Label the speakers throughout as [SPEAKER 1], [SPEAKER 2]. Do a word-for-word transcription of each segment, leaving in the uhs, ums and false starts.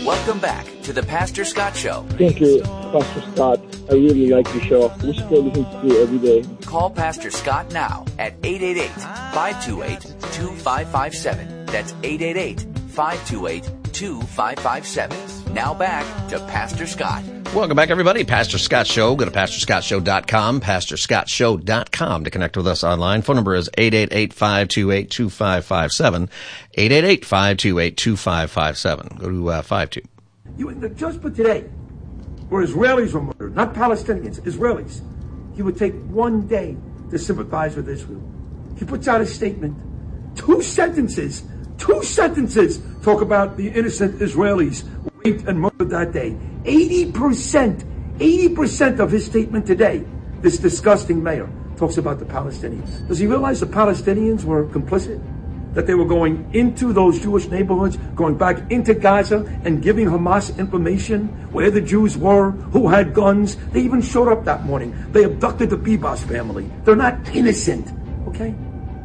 [SPEAKER 1] Welcome back to the Pastor Scott Show.
[SPEAKER 2] Thank you, Pastor Scott. I really like your show. We still listen to you every day.
[SPEAKER 1] Call Pastor Scott now at eight eight eight, five two eight, two five five seven. That's eight eight eight, five two eight, two five five seven. Now back to Pastor Scott.
[SPEAKER 3] Welcome back, everybody. Pastor Scott Show. Go to pastor scott show dot com, pastor scott show dot com to connect with us online. Phone number is eight eight eight, five two eight, two five five seven, eight eight eight, five two eight, two five five seven. Go to uh, five two.
[SPEAKER 4] You, just for today, where Israelis were murdered, not Palestinians, Israelis, he would take one day to sympathize with Israel. He puts out a statement, two sentences, two sentences talk about the innocent Israelis raped and murdered that day. eighty percent, eighty percent of his statement today, this disgusting mayor, talks about the Palestinians. Does he realize the Palestinians were complicit? That they were going into those Jewish neighborhoods, going back into Gaza and giving Hamas information where the Jews were, who had guns. They even showed up that morning. They abducted the Bibas family. They're not innocent, okay?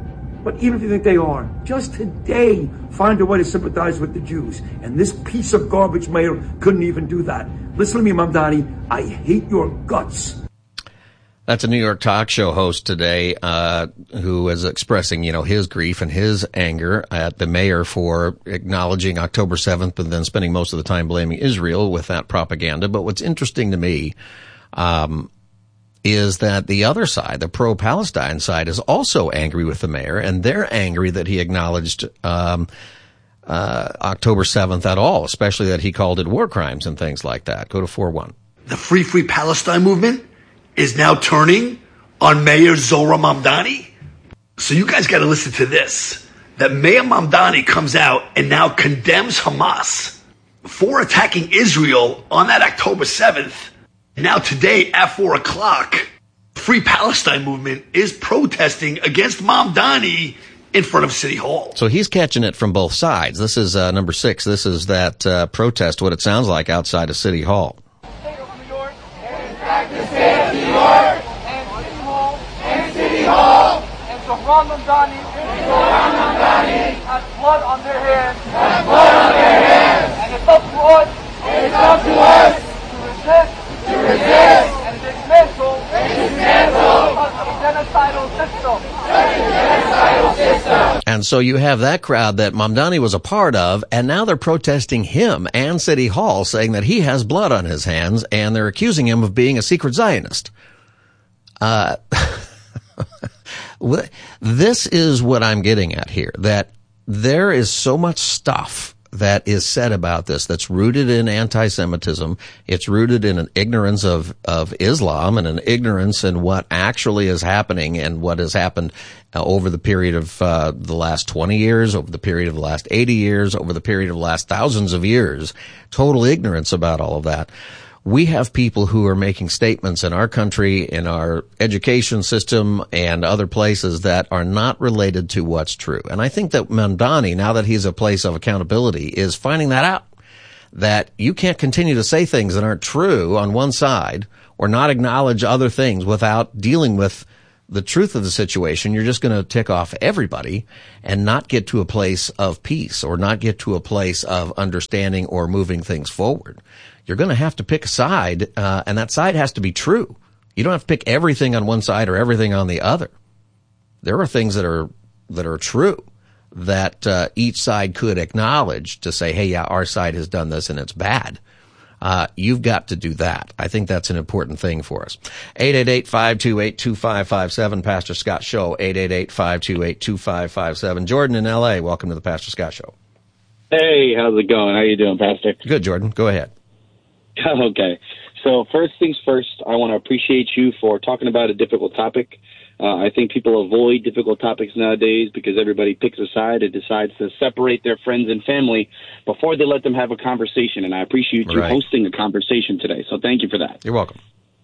[SPEAKER 4] But even if you think they are, just today find a way to sympathize with the Jews. And this piece of garbage mayor couldn't even do that. Listen to me, Mamdani, I hate your guts.
[SPEAKER 3] That's a New York talk show host today, uh, who is expressing, you know, his grief and his anger at the mayor for acknowledging October seventh and then spending most of the time blaming Israel with that propaganda. But what's interesting to me, um, is that the other side, the pro-Palestine side, is also angry with the mayor, and they're angry that he acknowledged, um, uh, October seventh at all, especially that he called it war crimes and things like that. Go to four one.
[SPEAKER 5] The Free Free Palestine movement is now turning on Mayor Zohran Mamdani. So you guys got to listen to this. That Mayor Mamdani comes out and now condemns Hamas for attacking Israel on that October seventh. Now today at four o'clock, the Free Palestine movement is protesting against Mamdani in front of City Hall.
[SPEAKER 3] So he's catching it from both sides. This is uh, number six. This is that uh, protest, what it sounds like outside of City Hall.
[SPEAKER 6] Zohran Mamdani has blood on their hands. Has blood on their hands. And it's up to us. It's up to us to resist. To resist. And dismantle. And dismantle. Such a genocidal system. Such a genocidal system.
[SPEAKER 3] And so you have that crowd that Mamdani was a part of, and now they're protesting him and City Hall, saying that he has blood on his hands, and they're accusing him of being a secret Zionist. Uh... This is what I'm getting at here, that there is so much stuff that is said about this that's rooted in anti-Semitism. It's rooted in an ignorance of, of Islam and an ignorance in what actually is happening and what has happened uh, over the period of uh, the last twenty years, over the period of the last eighty years, over the period of the last thousands of years. Total ignorance about all of that. We have people who are making statements in our country, in our education system, and other places that are not related to what's true. And I think that Mamdani, now that he's a place of accountability, is finding that out. That you can't continue to say things that aren't true on one side or not acknowledge other things without dealing with the truth of the situation. You're just going to tick off everybody and not get to a place of peace or not get to a place of understanding or moving things forward. You're going to have to pick a side, uh, and that side has to be true. You don't have to pick everything on one side or everything on the other. There are things that are that are true that uh, each side could acknowledge to say, hey, yeah, our side has done this and it's bad. Uh, you've got to do that. I think that's an important thing for us. eight eight eight, five two eight, two five five seven, Pastor Scott Show, eight eight eight, five two eight, two five five seven. Jordan in L A, welcome to the Pastor Scott Show.
[SPEAKER 7] Hey, how's it going? How you doing, Pastor?
[SPEAKER 3] Good, Jordan. Go ahead.
[SPEAKER 7] Okay. So first things first, I want to appreciate you for talking about a difficult topic. Uh, I think people avoid difficult topics nowadays because everybody picks a side and decides to separate their friends and family before they let them have a conversation. And I appreciate you
[SPEAKER 3] right.
[SPEAKER 7] hosting a conversation today. So thank you for that.
[SPEAKER 3] You're welcome.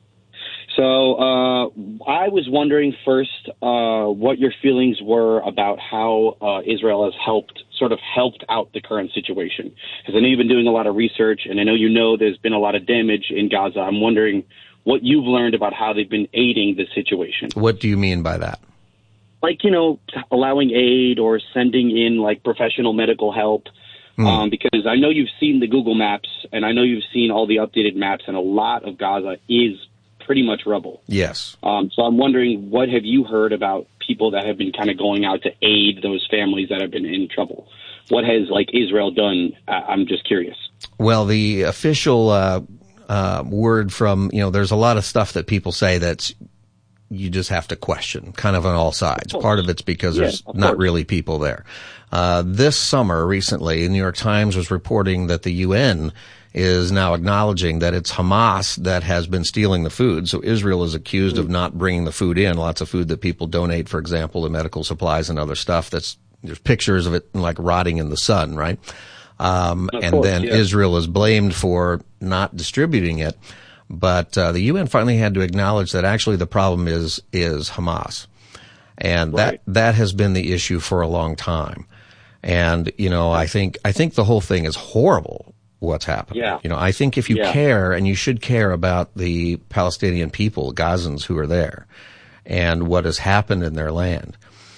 [SPEAKER 7] So uh, I was wondering first uh, what your feelings were about how uh, Israel has helped, sort of helped out the current situation. Because I know you've been doing a lot of research, and I know you know there's been a lot of damage in Gaza. I'm wondering what you've learned about how they've been aiding the situation.
[SPEAKER 3] What do you mean by that?
[SPEAKER 7] Like, you know, allowing aid or sending in, like, professional medical help.
[SPEAKER 3] Hmm.
[SPEAKER 7] Um, because I know you've seen the Google Maps, and I know you've seen all the updated maps, and a lot of Gaza is pretty much rubble.
[SPEAKER 3] Yes.
[SPEAKER 7] Um, so I'm wondering, what have you heard about people that have been kind of going out to aid those families that have been in trouble? What has, like, Israel done? Uh, I'm just curious.
[SPEAKER 3] Well, the official uh, uh, word from, you know, there's a lot of stuff that people say that's you just have to question, kind of on all sides. Part of it's because
[SPEAKER 7] Yeah,
[SPEAKER 3] there's
[SPEAKER 7] of
[SPEAKER 3] not
[SPEAKER 7] course.
[SPEAKER 3] really people there. Uh, this summer, recently, the New York Times was reporting that the U N is now acknowledging that it's Hamas that has been stealing the food. So Israel is accused of not bringing the food in. Lots of food that people donate, for example, to medical supplies and other stuff. That's there's pictures of it like rotting in the sun, right? Um,
[SPEAKER 7] Of
[SPEAKER 3] and
[SPEAKER 7] course,
[SPEAKER 3] then
[SPEAKER 7] yeah.
[SPEAKER 3] Israel is blamed for not distributing it. But uh, the U N finally had to acknowledge that actually the problem is is Hamas, and
[SPEAKER 7] Right.
[SPEAKER 3] that that has been the issue for a long time. And you know, I think I think the whole thing is horrible. What's happening?
[SPEAKER 7] Yeah.
[SPEAKER 3] You know, I think if you
[SPEAKER 7] Yeah.
[SPEAKER 3] care, and you should care about the Palestinian people, Gazans who are there, and what has happened in their land.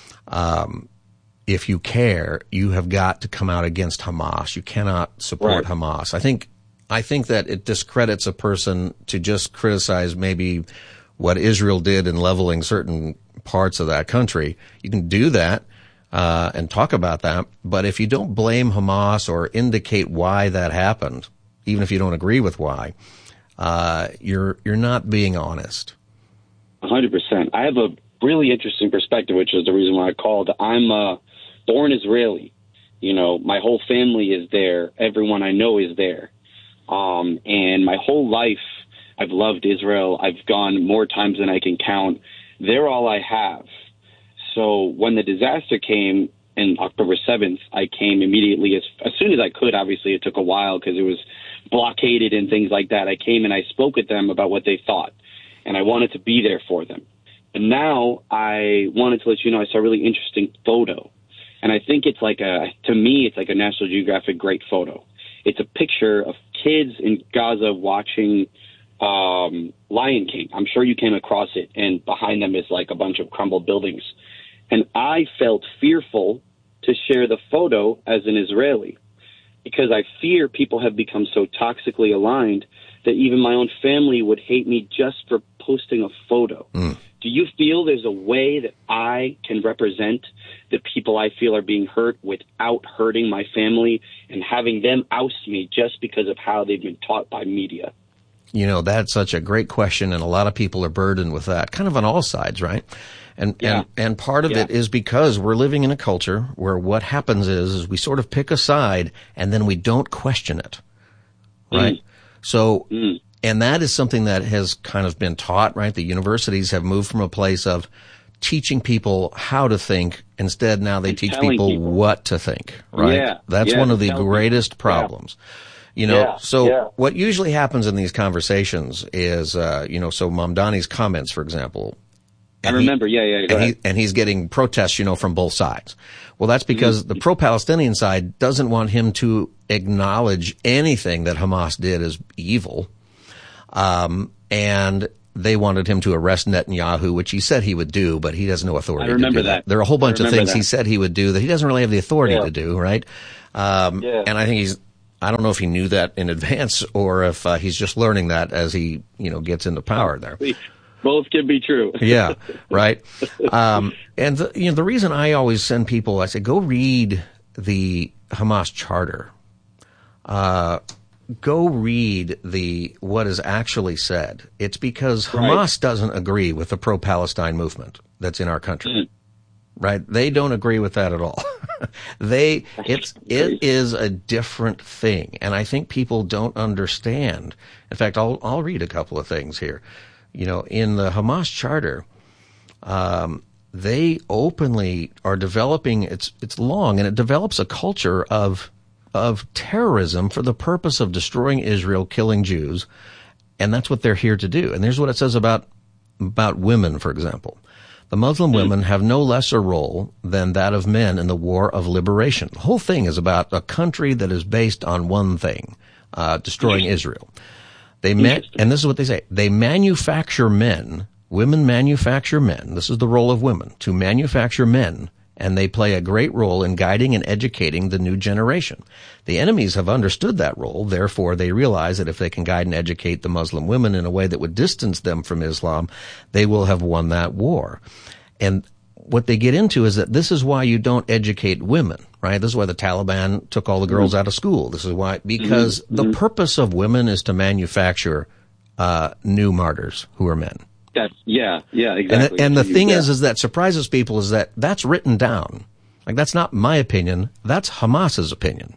[SPEAKER 3] Um, if you care, you have got to come out against Hamas. You cannot support
[SPEAKER 7] Right.
[SPEAKER 3] Hamas. I think. I think that it discredits a person to just criticize maybe what Israel did in leveling certain parts of that country. You can do that uh, and talk about that, but if you don't blame Hamas or indicate why that happened, even if you don't agree with why, uh, you're you're not being honest.
[SPEAKER 7] one hundred percent. I have a really interesting perspective, which is the reason why I called. I'm uh, born Israeli. You know, my whole family is there. Everyone I know is there. Um, and my whole life, I've loved Israel. I've gone more times than I can count. They're all I have. So when the disaster came in October seventh, I came immediately as, as soon as I could. Obviously, it took a while because it was blockaded and things like that. I came and I spoke with them about what they thought, and I wanted to be there for them. And now I wanted to let you know I saw a really interesting photo. And I think it's like a, to me, it's like a National Geographic great photo. It's a picture of kids in Gaza watching um, Lion King. I'm sure you came across it, and behind them is like a bunch of crumbled buildings. And I felt fearful to share the photo as an Israeli because I fear people have become so toxically aligned that even my own family would hate me just for posting a photo. Mm. Do you feel there's a way that I can represent the people I feel are being hurt without hurting my family and having them oust me just because of how they've been taught by media?
[SPEAKER 3] You know, that's such a great question, and a lot of people are burdened with that, kind of on all sides, right? And
[SPEAKER 7] Yeah.
[SPEAKER 3] and and part of
[SPEAKER 7] Yeah.
[SPEAKER 3] it is because we're living in a culture where what happens is is we sort of pick a side and then we don't question it, right?
[SPEAKER 7] Mm.
[SPEAKER 3] So,
[SPEAKER 7] Mm.
[SPEAKER 3] and that is something that has kind of been taught, right? The universities have moved from a place of teaching people how to think. Instead, now they
[SPEAKER 7] And
[SPEAKER 3] teach
[SPEAKER 7] telling
[SPEAKER 3] people,
[SPEAKER 7] people.
[SPEAKER 3] what to think, right?
[SPEAKER 7] Yeah.
[SPEAKER 3] That's
[SPEAKER 7] Yeah,
[SPEAKER 3] one of
[SPEAKER 7] to
[SPEAKER 3] the
[SPEAKER 7] tell people.
[SPEAKER 3] greatest problems. You know,
[SPEAKER 7] Yeah,
[SPEAKER 3] so
[SPEAKER 7] yeah.
[SPEAKER 3] what usually happens in these conversations is, uh, you know, so Mamdani's comments, for example.
[SPEAKER 7] I
[SPEAKER 3] and he-
[SPEAKER 7] remember, yeah, yeah, go
[SPEAKER 3] and, he,
[SPEAKER 7] ahead.
[SPEAKER 3] and he's getting protests, you know, from both sides. Well, that's because the pro-Palestinian side doesn't want him to acknowledge anything that Hamas did as evil. Um, and they wanted him to arrest Netanyahu, which he said he would do, but he has no authority
[SPEAKER 7] I remember
[SPEAKER 3] to do that.
[SPEAKER 7] that.
[SPEAKER 3] There are a whole bunch
[SPEAKER 7] I
[SPEAKER 3] of
[SPEAKER 7] remember
[SPEAKER 3] things he
[SPEAKER 7] that.
[SPEAKER 3] said he would do that he doesn't really have the authority
[SPEAKER 7] Yeah.
[SPEAKER 3] to do, right? Um,
[SPEAKER 7] Yeah.
[SPEAKER 3] and I think he's, I don't know if he knew that in advance or if uh, he's just learning that as he, you know, gets into power there.
[SPEAKER 7] Both can be true.
[SPEAKER 3] Yeah, right. Um, and the, you know, the reason I always send people, I say, go read the Hamas charter. Uh, go read the what is actually said. It's because
[SPEAKER 7] Right.
[SPEAKER 3] Hamas doesn't agree with the pro-Palestine movement that's in our country.
[SPEAKER 7] Mm.
[SPEAKER 3] Right? They don't agree with that at all. they, it's, it is a different thing. And I think people don't understand. In fact, I'll, I'll read a couple of things here. You know, in the Hamas charter, um, they openly are developing, it's, it's long, and it develops a culture of, of terrorism for the purpose of destroying Israel, killing Jews. And that's what they're here to do. And here's what it says about, about women, for example. The Muslim women have no lesser role than that of men in the war of liberation. The whole thing is about a country that is based on one thing, uh, destroying Israel. They ma- and this is what they say. They manufacture men, women manufacture men. This is the role of women, to manufacture men and they play a great role in guiding and educating the new generation. The enemies have understood that role. Therefore, they realize that if they can guide and educate the Muslim women in a way that would distance them from Islam, they will have won that war. And what they get into is that this is why you don't educate women, right? This is why the Taliban took all the girls out of school. This is why, because mm-hmm. the mm-hmm. purpose of women is to manufacture uh new martyrs who are men.
[SPEAKER 7] That's, yeah, yeah, exactly.
[SPEAKER 3] And the, and the thing
[SPEAKER 7] yeah.
[SPEAKER 3] is, is that surprises people is that that's written down. Like, that's not my opinion. That's Hamas's opinion.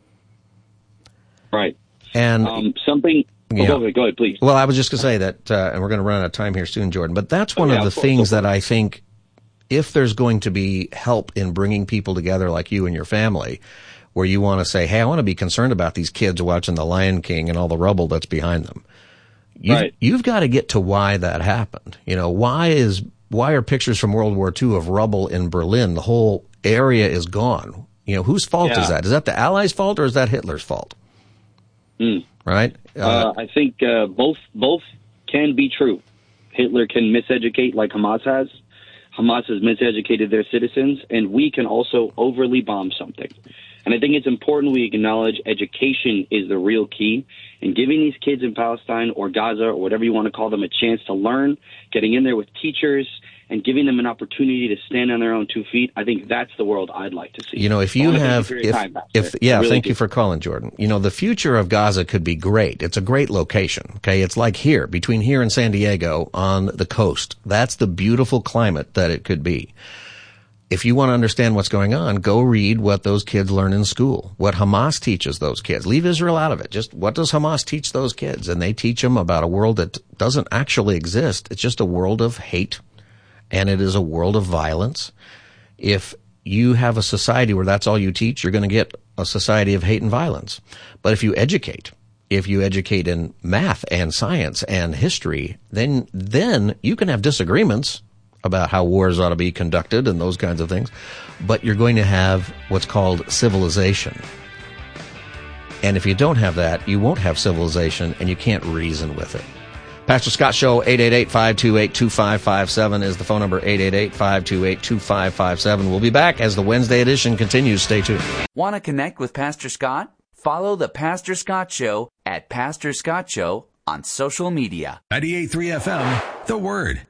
[SPEAKER 7] Right.
[SPEAKER 3] And
[SPEAKER 7] um, something. Oh,
[SPEAKER 3] yeah.
[SPEAKER 7] go ahead, go ahead, please.
[SPEAKER 3] Well, I was just going to say that, uh, and we're going to run out of time here soon, Jordan. But that's one oh, yeah, of the of things that I think, if there's going to be help in bringing people together like you and your family, where you want to say, hey, I want to be concerned about these kids watching The Lion King and all the rubble that's behind them. You've,
[SPEAKER 7] right.
[SPEAKER 3] you've got to get to why that happened. You know, why is why are pictures from World War Two of rubble in Berlin? The whole area is gone. You know, whose fault
[SPEAKER 7] yeah.
[SPEAKER 3] is that? Is that the Allies' fault or is that Hitler's fault?
[SPEAKER 7] Mm.
[SPEAKER 3] Right?
[SPEAKER 7] Uh, uh, I think uh, both both can be true. Hitler can miseducate like Hamas has. Hamas has miseducated their citizens, and we can also overly bomb something. And I think it's important we acknowledge education is the real key. And giving these kids in Palestine or Gaza or whatever you want to call them a chance to learn, getting in there with teachers, and giving them an opportunity to stand on their own two feet, I think that's the world I'd like to see.
[SPEAKER 3] You know, if you have, if, if yeah, really thank do. you for calling, Jordan. You know, the future of Gaza could be great. It's a great location, okay? It's like here, between here and San Diego on the coast. That's the beautiful climate that it could be. If you want to understand what's going on, go read what those kids learn in school, what Hamas teaches those kids. Leave Israel out of it. Just what does Hamas teach those kids? And they teach them about a world that doesn't actually exist. It's just a world of hate, and it is a world of violence. If you have a society where that's all you teach, you're going to get a society of hate and violence. But if you educate, if you educate in math and science and history, then then you can have disagreements about how wars ought to be conducted and those kinds of things, but you're going to have what's called civilization. And if you don't have that, you won't have civilization, and you can't reason with it. Pastor Scott Show, eight eight eight, five two eight, two five five seven is the phone number, eight eight eight, five two eight, two five five seven. We'll be back as the Wednesday edition continues. Stay tuned.
[SPEAKER 1] Want to connect with Pastor Scott? Follow the Pastor Scott Show at Pastor Scott Show on social media.
[SPEAKER 8] ninety-eight point three F M, The Word.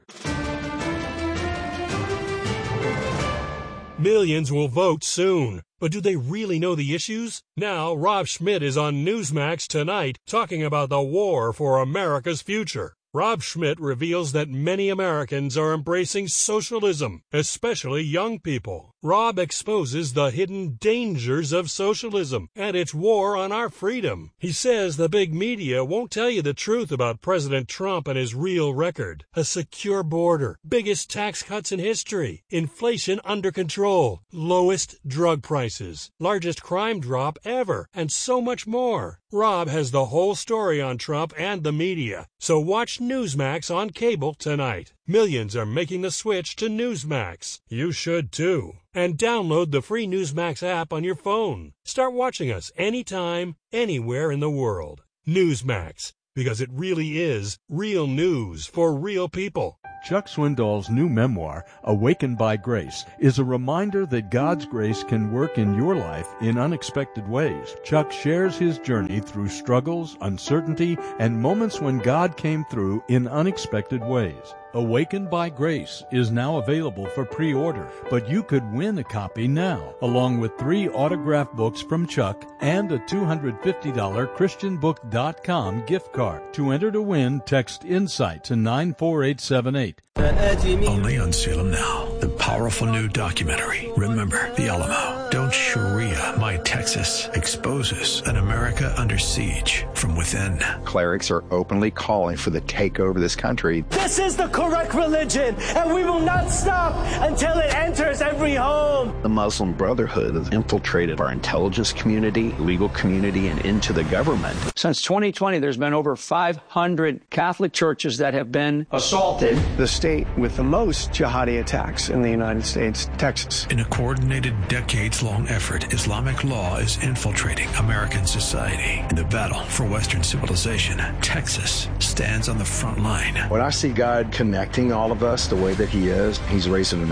[SPEAKER 9] Millions will vote soon, but do they really know the issues? Now, Rob Schmidt is on Newsmax tonight talking about the war for America's future. Rob Schmidt reveals that many Americans are embracing socialism, especially young people. Rob exposes the hidden dangers of socialism and its war on our freedom. He says the big media won't tell you the truth about President Trump and his real record. A secure border, biggest tax cuts in history, inflation under control, lowest drug prices, largest crime drop ever, and so much more. Rob has the whole story on Trump and the media, so watch Newsmax on cable tonight. Millions are making the switch to Newsmax. You should too. And download the free Newsmax app on your phone. Start watching us anytime, anywhere in the world. Newsmax, because it really is real news for real people.
[SPEAKER 10] Chuck Swindoll's new memoir, Awakened by Grace, is a reminder that God's grace can work in your life in unexpected ways. Chuck shares his journey through struggles, uncertainty, and moments when God came through in unexpected ways. Awakened by Grace is now available for pre-order, but you could win a copy now, along with three autographed books from Chuck and a two hundred fifty dollars Christian book dot com gift card. To enter to win, text INSIGHT to nine four eight seven eight.
[SPEAKER 8] Only on Salem Now, the powerful new documentary, Remember the Alamo. Don't Sharia My Texas exposes an America under siege from within.
[SPEAKER 11] Clerics are openly calling for the takeover of this country.
[SPEAKER 12] This is the correct religion, and we will not stop until it enters every home.
[SPEAKER 11] The Muslim Brotherhood has infiltrated our intelligence community, legal community, and into the government.
[SPEAKER 13] Since twenty twenty, there's been over five hundred Catholic churches that have been assaulted.
[SPEAKER 14] The state with the most jihadi attacks in the United States, Texas.
[SPEAKER 8] In a coordinated, decades-long effort, Islamic law is infiltrating American society. In the battle for Western civilization, Texas stands on the front line.
[SPEAKER 11] When I see God connecting all of us the way that he is, he's raising an army.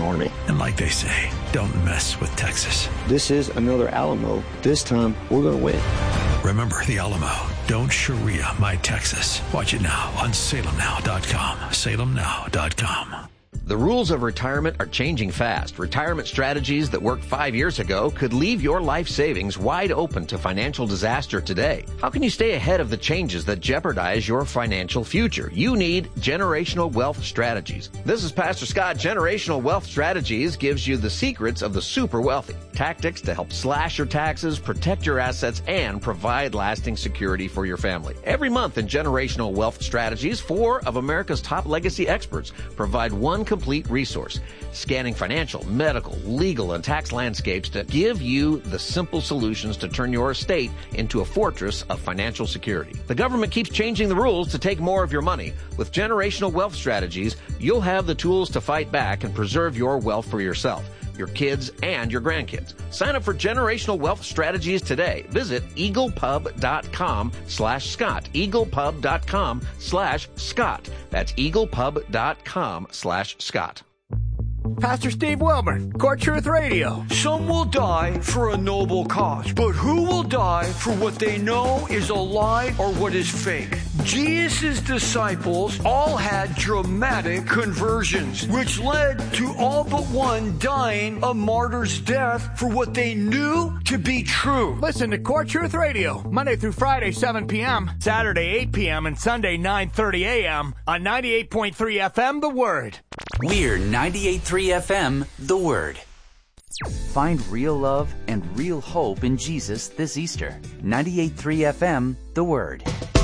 [SPEAKER 8] And like they say, don't mess with Texas.
[SPEAKER 15] This is another Alamo. This time, we're going to win.
[SPEAKER 8] Remember the Alamo. Don't Sharia my Texas. Watch it now on Salem Now dot com. Salem Now dot com.
[SPEAKER 3] The rules of retirement are changing fast. Retirement strategies that worked five years ago could leave your life savings wide open to financial disaster today. How can you stay ahead of the changes that jeopardize your financial future? You need Generational Wealth Strategies. This is Pastor Scott. Generational Wealth Strategies gives you the secrets of the super wealthy. Tactics to help slash your taxes, protect your assets, and provide lasting security for your family. Every month in Generational Wealth Strategies, four of America's top legacy experts provide one complete resource, scanning financial, medical, legal, and tax landscapes to give you the simple solutions to turn your estate into a fortress of financial security. The government keeps changing the rules to take more of your money. With Generational Wealth Strategies, you'll have the tools to fight back and preserve your wealth for yourself, your kids, and your grandkids. Sign up for Generational Wealth Strategies today. Visit eaglepub.com slash Scott. eaglepub.com slash Scott. That's eaglepub.com slash Scott.
[SPEAKER 16] Pastor Steve Wilburn, Core Truth Radio. Some will die for a noble cause, but who will die for what they know is a lie or what is fake? Jesus' disciples all had dramatic conversions, which led to all but one dying a martyr's death for what they knew to be true. Listen to Core Truth Radio, Monday through Friday, seven p.m., Saturday, eight p.m., and Sunday, nine thirty a.m. on ninety-eight point three F M, The Word.
[SPEAKER 1] We're ninety-eight point three F M, The Word. Find real love and real hope in Jesus this Easter. ninety-eight point three F M, The Word.